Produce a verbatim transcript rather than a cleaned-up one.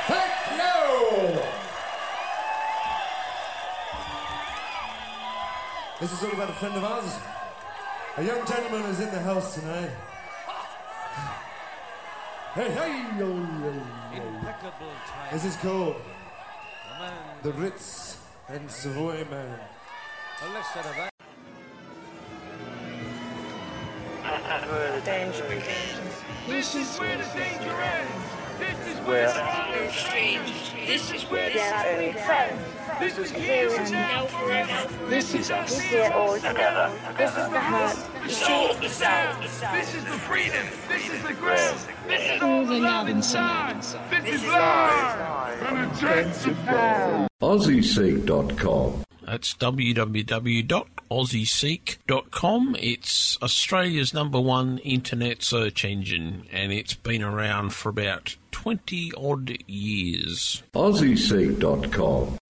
Thank you! This is all about a friend of ours. A young gentleman is in the house tonight. Hey, hey, yo, yo, yo. Impeccable time. This is called Man. The Ritz and Savoy Man. Well, let's set of that. Where the danger begins. This is where the danger ends. This is Where where the strange. This is where the only friends. This is here and now forever. This is us. This year all together. This is the hurt. The soul of the sound. This is the freedom. This is the ground. This is all the love inside. This is live and intensified. Aussie Seek dot com. That's w w w dot aussie seek dot com. It's Australia's number one internet search engine, and it's been around for about twenty odd years. Aussie Seek dot com.